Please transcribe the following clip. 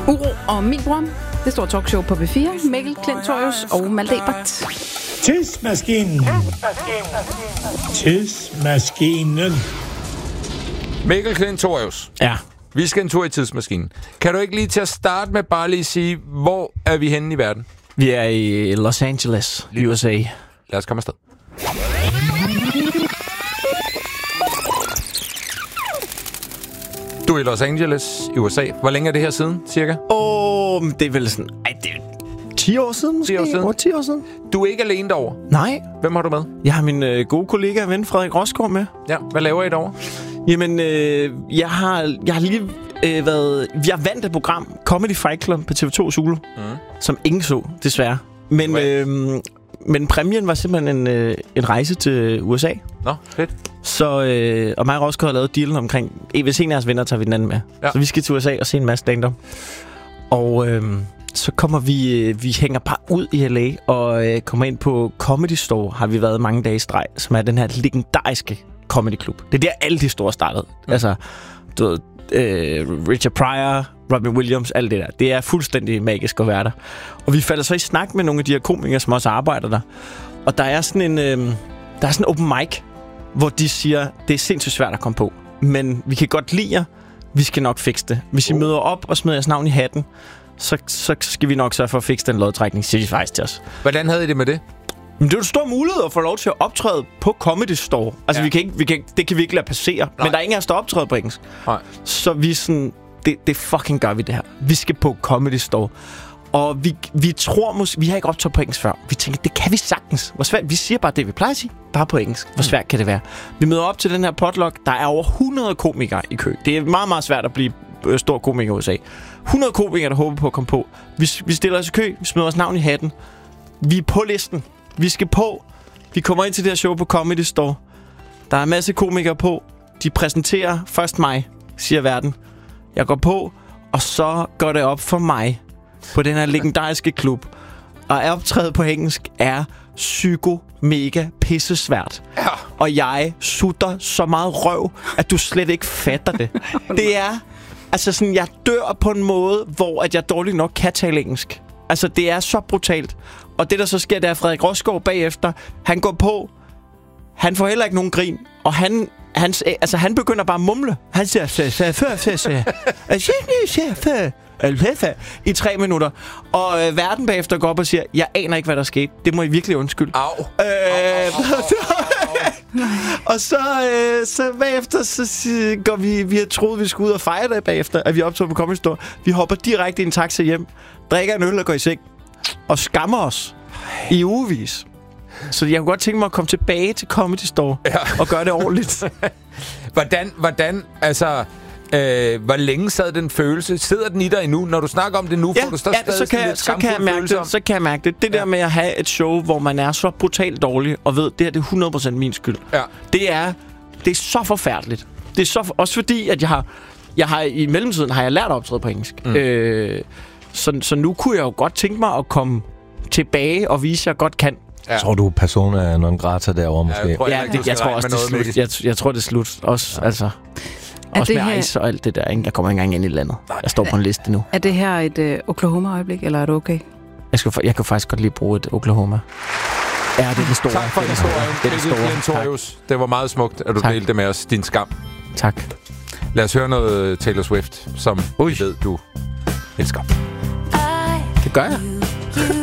Uro og Min Bror. Det store talkshow på B4. Mikkel Klintorius og Malte Ebert. Tidsmaskinen. Tidsmaskinen. Mikkel Klintorius. Ja. Vi skal en tur i tidsmaskinen. Kan du ikke lige til at starte med bare lige sige, hvor er vi henne i verden? Vi er i Los Angeles, USA. Lad os komme afsted. Du er i Los Angeles i USA. Hvor længe er det her siden, cirka? Det er vel sådan... det er 10 år siden, måske? 10 år siden. 10 år siden. Du er ikke alene derovre. Nej. Hvem har du med? Jeg har min gode kollega og ven, Frederik Rosgaard, med. Ja, hvad laver I derovre? Jamen, jeg har lige været... Jeg vandt et program, Comedy Fight Club på TV2 Zulu, som ingen så, desværre. Men præmien var simpelthen en rejse til USA. Nå, fedt. Så, og mig og Rosgaard har lavet dealen omkring... Hvis en af jeres venner tager vi den anden med. Ja. Så vi skal til USA og se en masse stand-up. Og så kommer vi hænger bare ud i LA og kommer ind på Comedy Store, har vi været mange dage i streg, som er den her legendariske comedyklub. Det er der alle de store startede. Altså, du ved, Richard Pryor, Robin Williams, alt det der. Det er fuldstændig magisk at være der. Og vi falder så i snak med nogle af de her komikere, som også arbejder der. Og der er sådan en open mic, hvor de siger, det er sindssygt svært at komme på, men vi kan godt lide jer. Vi skal nok fikse det. Hvis I møder op og smider jeres navn i hatten, så skal vi nok sørge for at fikse den lodtrækning, siger de faktisk til os. Hvordan havde I det med det? Men det er jo en stor mulighed at få lov til at optræde på Comedy Store. Altså, det kan vi ikke lade passere. Nej. Men der er ingen af os, der optræder på engelsk. Nej. Så vi sådan, det fucking gør vi det her. Vi skal på Comedy Store. Og vi tror måske, vi har ikke optaget på engelsk før. Vi tænker, det kan vi sagtens. Hvor svært, vi siger bare det, vi plejer at sige, bare på engelsk. Hvor svært kan det være? Vi møder op til den her potluck. Der er over 100 komikere i kø. Det er meget, meget svært at blive stor komiker i USA. 100 komikere, der håber på at komme på. Vi stiller os i kø. Vi smider vores navn i hatten. Vi er på listen. Vi skal på. Vi kommer ind til det her show på Comedy Store. Der er en masse komikere på. De præsenterer først mig, siger verden. Jeg går på, og så går det op for mig på den her legendariske klub. Og at optræde på engelsk er mega pissesvært. Ja. Og jeg sutter så meget røv, at du slet ikke fatter det. Det er... Altså sådan, jeg dør på en måde, hvor at jeg dårligt nok kan tale engelsk. Altså, det er så brutalt. Og det, der så sker, det er, Frederik Rosgaard bagefter, han går på, han får heller ikke nogen grin, og han begynder bare at mumle. Han siger, i 3 minutter. Og verden bagefter går op og siger, jeg aner ikke, hvad der skete. Det må I virkelig undskylde. Au. Og så bagefter, så går vi har troet, vi skulle ud og fejre det bagefter, at vi optog på Comedy Store. Vi hopper direkte i en taxa hjem, drikker en øl og går i seng, og skammer os i ugevis. Så jeg kunne godt tænke mig at komme tilbage til Comedy Store og gøre det ordentligt. Hvordan, altså... hvor længe sad den følelse? Sidder den i dig endnu? Når du snakker om det nu, får du stadig så kan jeg mærke det. Det der med at have et show, hvor man er så brutalt dårlig, og ved, det her det er 100% min skyld. Ja. Det er så forfærdeligt. Det er så også fordi, at jeg har i mellemtiden har jeg lært at optræde på engelsk. Så nu kunne jeg jo godt tænke mig at komme tilbage og vise, at jeg godt kan. Ja. Tror du, persona non grata derovre måske? Jeg tror også, det er slut. Jeg tror, det er slut. Også, altså... Også med ice og alt det der, ikke? Jeg kommer ikke engang ind i landet. Jeg står på en liste nu. Er det her et Oklahoma-øjeblik, eller er det okay? Jeg kan faktisk godt lige bruge et Oklahoma. Ja, det er den store. Tak for historien. Det var meget smukt, at du delte det med os. Din skam. Tak. Lad os høre noget Taylor Swift, som vi ved, du elsker. Det gør jeg.